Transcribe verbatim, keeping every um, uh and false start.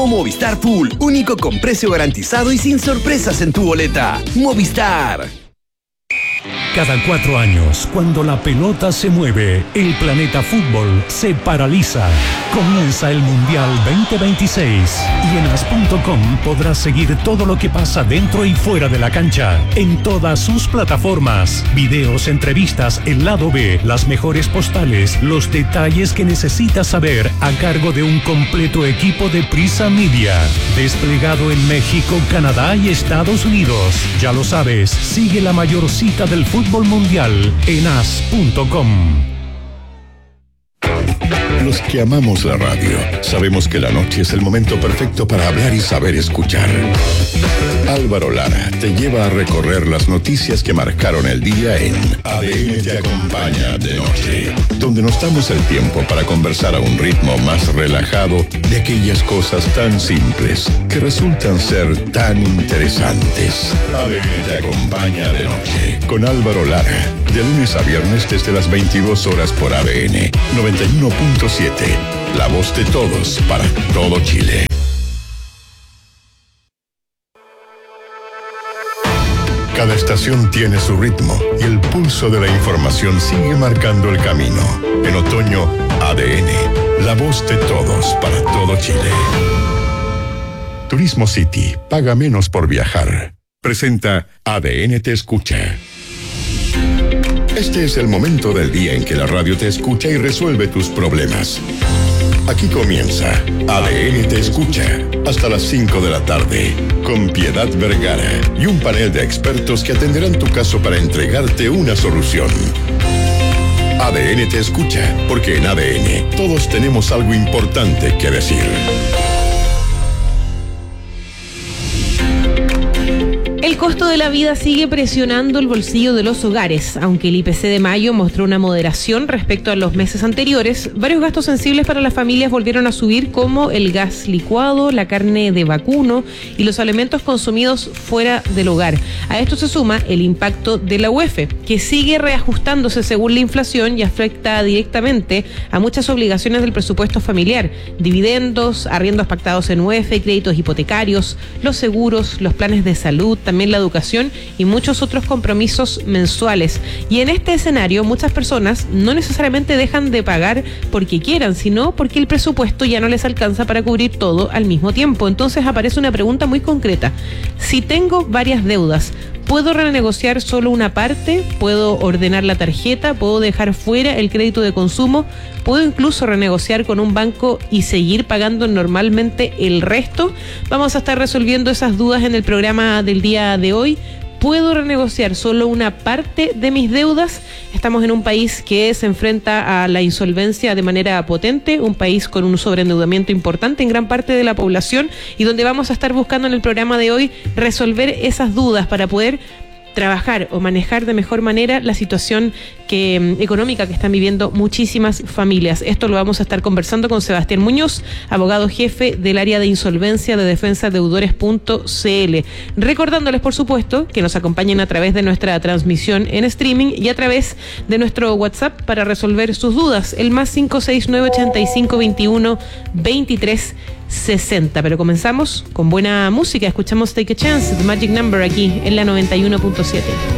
Llegó Movistar Full, único con precio garantizado y sin sorpresas en tu boleta. Movistar. Cada cuatro años, cuando la pelota se mueve, el planeta fútbol se paraliza. Comienza el Mundial veinte veintiséis y en as punto com podrás seguir todo lo que pasa dentro y fuera de la cancha, en todas sus plataformas. Videos, entrevistas, el lado B, las mejores postales, los detalles que necesitas saber a cargo de un completo equipo de Prisa Media. Desplegado en México, Canadá y Estados Unidos. Ya lo sabes, sigue la mayor cita del fútbol mundial en as punto com. Los que amamos la radio sabemos que la noche es el momento perfecto para hablar y saber escuchar. Álvaro Lara te lleva a recorrer las noticias que marcaron el día en A D N Te Acompaña de Noche, donde nos damos el tiempo para conversar a un ritmo más relajado de aquellas cosas tan simples que resultan ser tan interesantes. A D N Te Acompaña de Noche con Álvaro Lara, de lunes a viernes desde las veintidós horas por A D N noventa y uno punto siete, la voz de todos para todo Chile. Cada estación tiene su ritmo y el pulso de la información sigue marcando el camino. En otoño, A D N, la voz de todos para todo Chile. Turismo City, paga menos por viajar. Presenta A D N Te Escucha. Este es el momento del día en que la radio te escucha y resuelve tus problemas. Aquí comienza A D N Te Escucha, hasta las cinco de la tarde, con Piedad Vergara y un panel de expertos que atenderán tu caso para entregarte una solución. A D N Te Escucha, porque en A D N todos tenemos algo importante que decir. El costo de la vida sigue presionando el bolsillo de los hogares. Aunque el I P C de mayo mostró una moderación respecto a los meses anteriores, varios gastos sensibles para las familias volvieron a subir, como el gas licuado, la carne de vacuno y los alimentos consumidos fuera del hogar. A esto se suma el impacto de la U E F, que sigue reajustándose según la inflación y afecta directamente a muchas obligaciones del presupuesto familiar: dividendos, arriendos pactados en U E F, créditos hipotecarios, los seguros, los planes de salud, también la educación y muchos otros compromisos mensuales. Y en este escenario, muchas personas no necesariamente dejan de pagar porque quieran, sino porque el presupuesto ya no les alcanza para cubrir todo al mismo tiempo. Entonces aparece una pregunta muy concreta: si tengo varias deudas, ¿puedo renegociar solo una parte? ¿Puedo ordenar la tarjeta? ¿Puedo dejar fuera el crédito de consumo? ¿Puedo incluso renegociar con un banco y seguir pagando normalmente el resto? Vamos a estar resolviendo esas dudas en el programa del día de hoy. ¿Puedo renegociar solo una parte de mis deudas? Estamos en un país que se enfrenta a la insolvencia de manera potente, un país con un sobreendeudamiento importante en gran parte de la población, y donde vamos a estar buscando en el programa de hoy resolver esas dudas para poder trabajar o manejar de mejor manera la situación que, económica que están viviendo muchísimas familias. Esto lo vamos a estar conversando con Sebastián Muñoz, abogado jefe del área de insolvencia de defensa deudores punto c l. Recordándoles, por supuesto, que nos acompañen a través de nuestra transmisión en streaming y a través de nuestro WhatsApp para resolver sus dudas, el más cinco seis nueve ochenta y cinco veintiuno veintitrés sesenta. Pero comenzamos con buena música. Escuchamos Take a Chance, The Magic Number, aquí en la noventa y uno punto siete.